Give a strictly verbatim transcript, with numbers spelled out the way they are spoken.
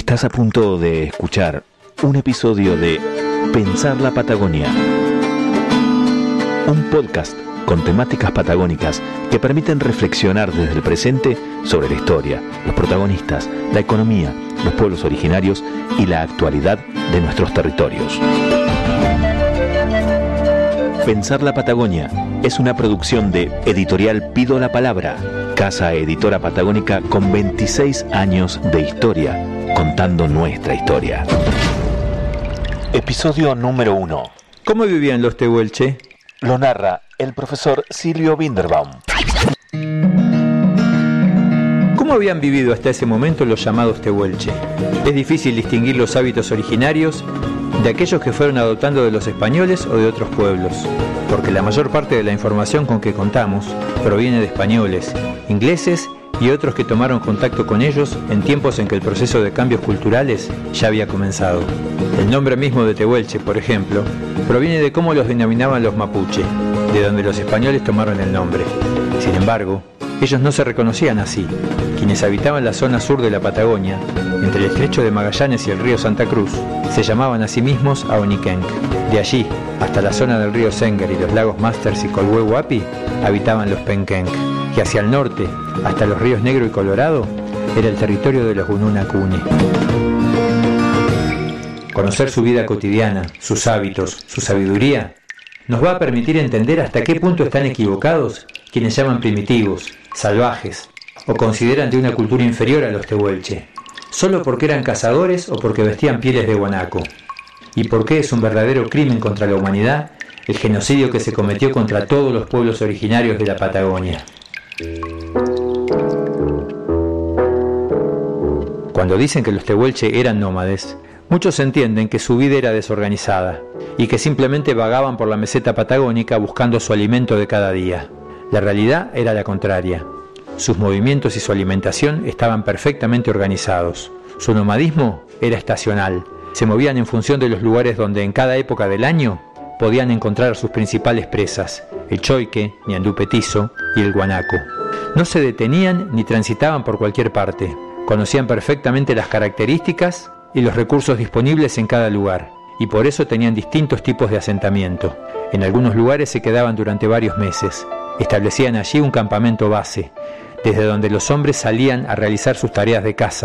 Estás a punto de escuchar un episodio de Pensar la Patagonia, un podcast con temáticas patagónicas que permiten reflexionar desde el presente sobre la historia, los protagonistas, la economía, los pueblos originarios y la actualidad de nuestros territorios. Pensar la Patagonia es una producción de Editorial Pido la Palabra, casa editora patagónica con veintiséis años de historia, contando nuestra historia. Episodio número uno. ¿Cómo vivían los tehuelche? Lo narra el profesor Silvio Binderbaum. ¿Cómo habían vivido hasta ese momento los llamados tehuelche? Es difícil distinguir los hábitos originarios de aquellos que fueron adoptando de los españoles o de otros pueblos, porque la mayor parte de la información con que contamos proviene de españoles, ingleses y otros que tomaron contacto con ellos en tiempos en que el proceso de cambios culturales ya había comenzado. El nombre mismo de tehuelche, por ejemplo, proviene de cómo los denominaban los mapuche, de donde los españoles tomaron el nombre. Sin embargo, ellos no se reconocían así. Quienes habitaban la zona sur de la Patagonia, entre el estrecho de Magallanes y el río Santa Cruz, se llamaban a sí mismos Aonikenk. De allí, hasta la zona del río Senger y los lagos Masters y Colhuehuapi, habitaban los Penkenk. Y hacia el norte, hasta los ríos Negro y Colorado, era el territorio de los Gununacune. Conocer su vida cotidiana, sus hábitos, su sabiduría, nos va a permitir entender hasta qué punto están equivocados quienes llaman primitivos, salvajes, o consideran de una cultura inferior a los tehuelche, solo porque eran cazadores o porque vestían pieles de guanaco. Y por qué es un verdadero crimen contra la humanidad el genocidio que se cometió contra todos los pueblos originarios de la Patagonia. Cuando dicen que los tehuelche eran nómades, muchos entienden que su vida era desorganizada y que simplemente vagaban por la meseta patagónica buscando su alimento de cada día. La realidad era la contraria. Sus movimientos y su alimentación estaban perfectamente organizados. Su nomadismo era estacional. Se movían en función de los lugares donde en cada época del año podían encontrar sus principales presas, el choique, ñandú petizo y el guanaco. No se detenían ni transitaban por cualquier parte. Conocían perfectamente las características y los recursos disponibles en cada lugar, y por eso tenían distintos tipos de asentamiento. En algunos lugares se quedaban durante varios meses. Establecían allí un campamento base, desde donde los hombres salían a realizar sus tareas de caza,